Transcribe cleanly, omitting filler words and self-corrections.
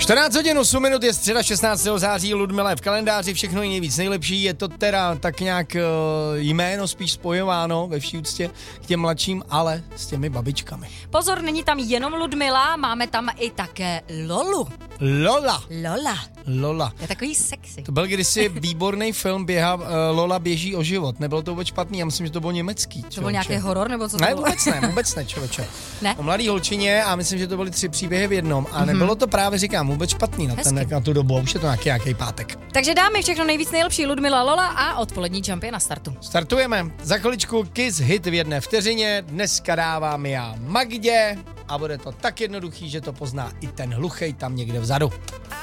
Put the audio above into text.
14 hodin 8 minut je středa 16. září, Ludmila je v kalendáři, všechno je nejvíc nejlepší, je to teda tak nějak jméno spíš spojováno ve vší úctě k těm mladším, ale s těmi babičkami. Pozor, není tam jenom Ludmila, máme tam i také Lolu. Lola. Je takový sexy. To byl kdysi výborný film Lola běží o život. Nebylo to vůbec špatný, já myslím, že to bylo německý. To byl nějaký horor, nebo co to ne, bylo? vůbec ne, člověče. Ne? O mladý holčině a myslím, že to byly 3 příběhy v jednom. A nebylo to právě, říkám, vůbec špatný na tu dobu. Už je to nějaký pátek. Takže dáme všechno nejvíc nejlepší Ludmila, Lola a odpolední jump je na startu. Startujeme. Za chviličku Kiss hit v 1 vteřině. Dneska dávám já Magdě a bude to tak jednoduchý, že to pozná i ten hluchej tam někde vzadu.